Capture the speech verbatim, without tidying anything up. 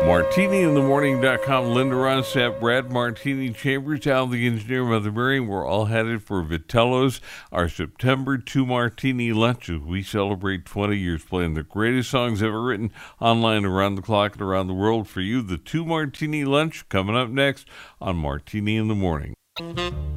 Martini in the Morning dot com, Linda Ronstadt, Brad Martini, Chambers, Al the Engineer, Mother Mary. We're all headed for Vitello's, our September two Martini lunch as we celebrate twenty years playing the greatest songs ever written online around the clock and around the world for you. The two Martini lunch coming up next on Martini in the Morning.